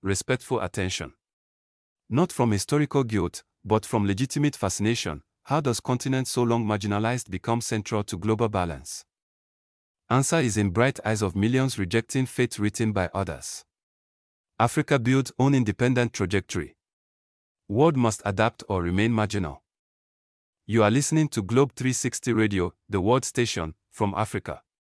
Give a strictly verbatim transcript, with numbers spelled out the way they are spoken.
respectful attention. Not from historical guilt, but from legitimate fascination. How does continent so long marginalized become central to global balance? Answer is in bright eyes of millions rejecting fate written by others. Africa builds own independent trajectory. World must adapt or remain marginal. You are listening to Globe three sixty Radio, the world station, from Africa.